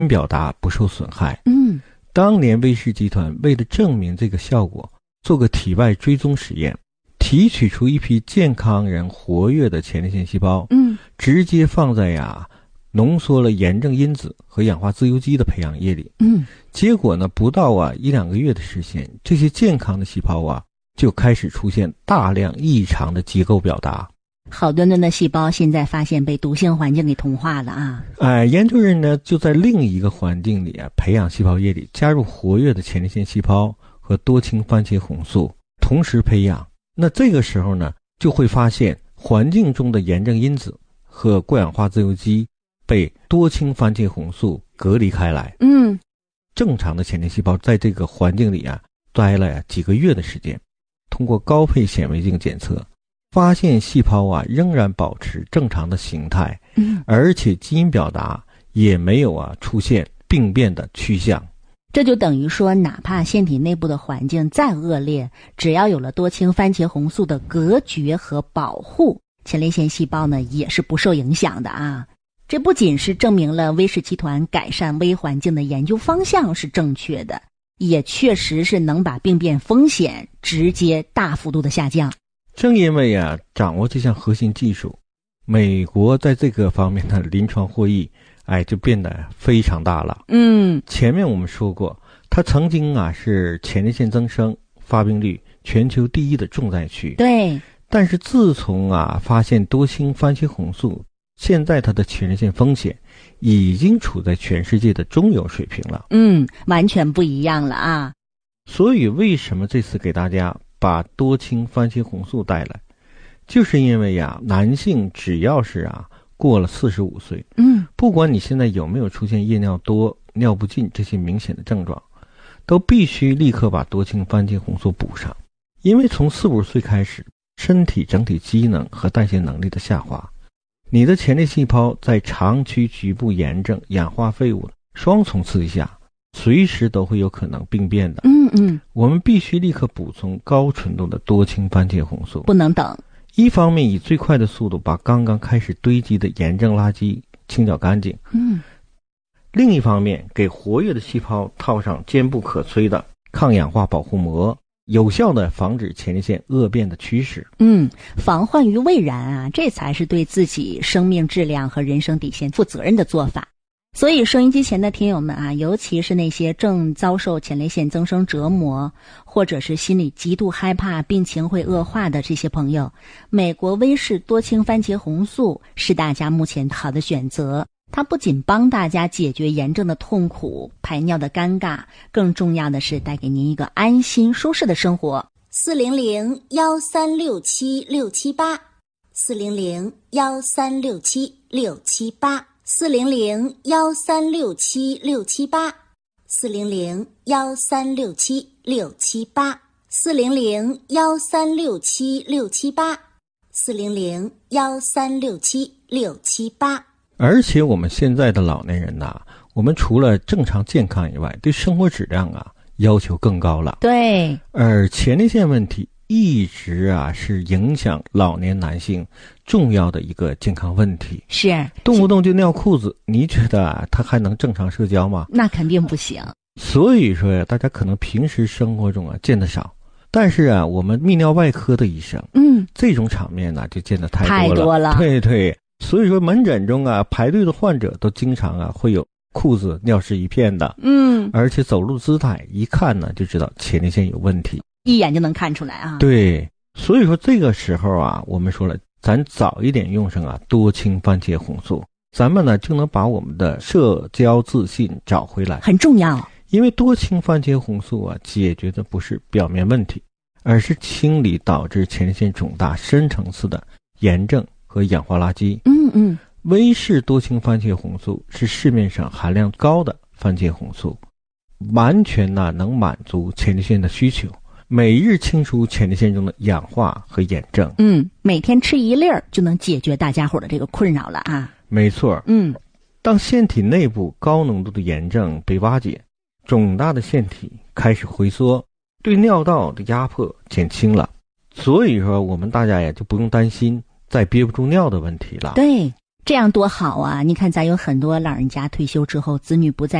表达不受损害。 当年威氏集团为了证明这个效果，做个体外追踪实验，提取出一批健康人活跃的前列腺细胞，直接放在浓缩了炎症因子和氧化自由基的培养液里。结果呢，不到1-2个月的时间，这些健康的细胞就开始出现大量异常的结构表达。 好端端的细胞现在发现被毒性环境给同化了研究人呢就在另一个环境里培养细胞液里加入活跃的前列腺细胞和多氢番茄红素，同时培养。那这个时候呢，就会发现环境中的炎症因子和过氧化自由基被多氢番茄红素隔离开来。正常的前列细胞在这个环境里待了几个月的时间，通过高配显微镜检测，发现细胞仍然保持正常的形态，而且基因表达也没有出现病变的趋向。 这就等于说，哪怕腺体内部的环境再恶劣，只要有了多氢番茄红素的隔绝和保护，前列腺细胞呢也是不受影响的这不仅是证明了威氏集团改善微环境的研究方向是正确的，也确实是能把病变风险直接大幅度的下降。 正因为掌握这项核心技术，美国在这个方面的临床获益就变得非常大了。前面我们说过，它曾经是前列腺增生发病率全球第1的重灾区。 对。 但是自从发现多氢番茄红素，现在它的前列腺风险已经处在全世界的中游水平了。 完全不一样了所以为什么这次给大家把多氢番茄红素带来，就是因为男性只要是过了45岁，不管你现在有没有出现夜尿多、尿不尽这些明显的症状，都必须立刻把多氢番茄红素补上。因为从45岁开始，身体整体机能和代谢能力的下滑，你的前列细胞在长期局部炎症、氧化废物的双重刺激下，随时都会有可能病变的。我们必须立刻补充高纯度的多氢番茄红素， 不能等。 一方面以最快的速度把刚刚开始堆积的炎症垃圾清剿干净，另一方面给活跃的细胞套上坚不可摧的抗氧化保护膜，有效的防止前列腺恶变的趋势。 防患于未然这才是对自己生命质量和人生底线负责任的做法。所以收音机前的听友们尤其是那些正遭受前列腺增生折磨，或者是心里极度害怕病情会恶化的这些朋友，美国威氏多氢番茄红素是大家目前好的选择。它不仅帮大家解决炎症的痛苦、排尿的尴尬，更重要的是带给您一个安心舒适的生活。 400-1367-678 400-1367-678 400-1367-678 400-1367-678 400-1367-678 400-1367-678。 而且我们现在的老年人我们除了正常健康以外，对生活质量要求更高了。 对。 而前列腺问题一直是影响老年男性重要的一个健康问题。 是。 动不动就尿裤子，你觉得他还能正常社交吗？ 那肯定不行。 所以说大家可能平时生活中见得少，但是我们泌尿外科的医生这种场面就见得太多了。对。所以说门诊中排队的患者都经常会有裤子尿湿一片的。而且走路姿态一看就知道前列腺有问题， 一眼就能看出来对。所以说这个时候我们说了，咱早一点用上多氢番茄红素，咱们呢就能把我们的社交自信找回来， 很重要。 因为多氢番茄红素解决的不是表面问题，而是清理导致前列腺肿大深层次的炎症和氧化垃圾。威氏多氢番茄红素是市面上含量高的番茄红素，完全能满足前列腺的需求，每日清除前列腺中的氧化和炎症。 每天吃1粒就能解决大家伙的这个困扰了没错。当腺体内部高浓度的炎症被瓦解，肿大的腺体开始回缩，对尿道的压迫减轻了，所以说我们大家也就不用担心再憋不住尿的问题了。 对。 这样多好啊！你看咱有很多老人家退休之后，子女不在